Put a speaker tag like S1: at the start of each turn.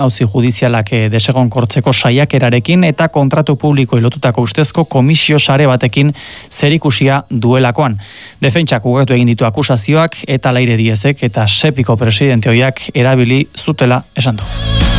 S1: auzi judizialak desegonkortzeko saiakerarekin eta kontratu publiko lotutako ustezko komisio sare batekin zerikusia duelakoan. Defentsak ukatu egin ditu akusazioak eta Laire Diezek eta Sepiko presidente ohiak erabili zutela esan du.